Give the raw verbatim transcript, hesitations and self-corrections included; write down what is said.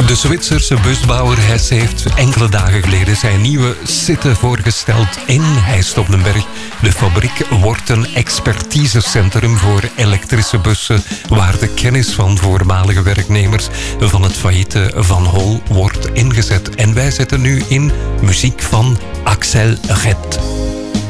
De Zwitserse busbouwer Hess heeft enkele dagen geleden zijn nieuwe Sitte voorgesteld in Heist-op-den-Berg. De fabriek wordt een expertisecentrum voor elektrische bussen, waar de kennis van voormalige werknemers van het failliete Van Hol wordt ingezet. En wij zetten nu in muziek van Axel Red.